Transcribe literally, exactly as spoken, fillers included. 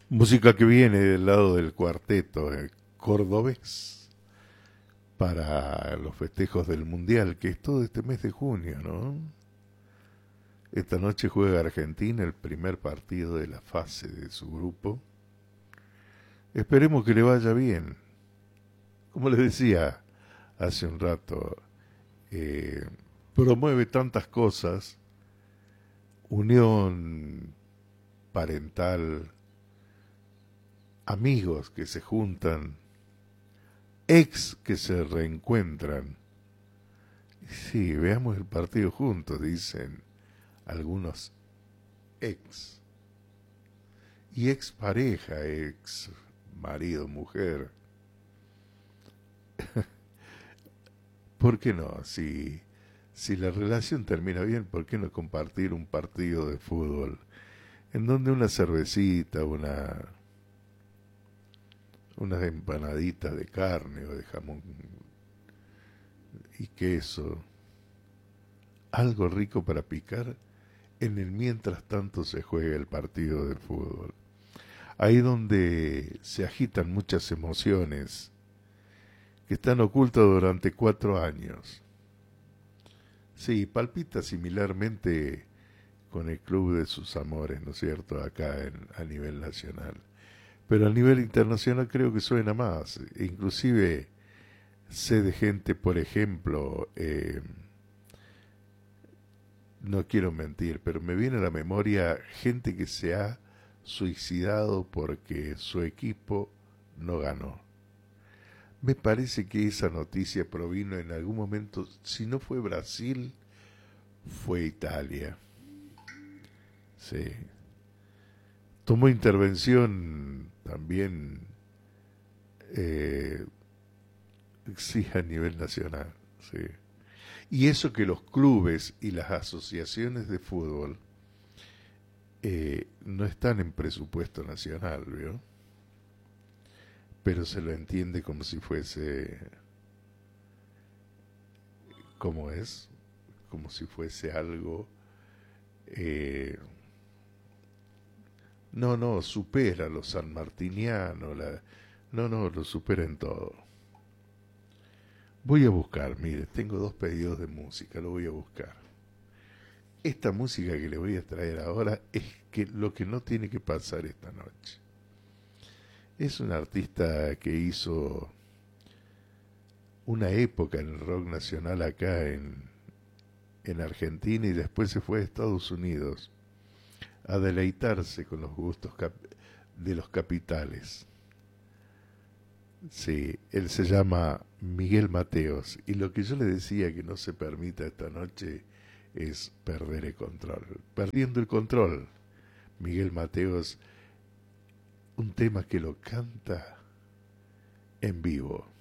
Música que viene del lado del cuarteto eh, cordobés para los festejos del Mundial, que es todo este mes de junio, ¿no? Esta noche juega Argentina el primer partido de la fase de su grupo. Esperemos que le vaya bien. Como les decía hace un rato, eh, promueve tantas cosas, unión parental, amigos que se juntan, ex que se reencuentran. Sí, veamos el partido juntos, dicen algunos ex. Y ex pareja, ex marido, mujer. ¿Por qué no? Si, si la relación termina bien, ¿por qué no compartir un partido de fútbol en donde una cervecita, una unas empanaditas de carne o de jamón y queso, algo rico para picar, en el mientras tanto se juega el partido de fútbol? Ahí donde se agitan muchas emociones que están ocultas durante cuatro años. Sí, palpita similarmente con el club de sus amores, ¿no es cierto?, acá en, a nivel nacional. Pero a nivel internacional creo que suena más. Inclusive sé de gente, por ejemplo, eh, no quiero mentir, pero me viene a la memoria gente que se ha suicidado porque su equipo no ganó. Me parece que esa noticia provino en algún momento, si no fue Brasil, fue Italia. Sí. Tomó intervención también, eh, sí, a nivel nacional. Sí. Y eso que los clubes y las asociaciones de fútbol eh, no están en presupuesto nacional, ¿vio? Pero se lo entiende como si fuese, ¿cómo es? Como si fuese algo, eh, no, no, supera a los sanmartinianos, la, no, no, lo supera en todo. Voy a buscar, mire, tengo dos pedidos de música, lo voy a buscar. Esta música que le voy a traer ahora es que lo que no tiene que pasar esta noche. Es un artista que hizo una época en el rock nacional acá en, en Argentina y después se fue a Estados Unidos a deleitarse con los gustos cap de los capitales. Sí, él se llama Miguel Mateos y lo que yo le decía que no se permita esta noche es perder el control. Perdiendo el control, Miguel Mateos, un tema que lo canta en vivo.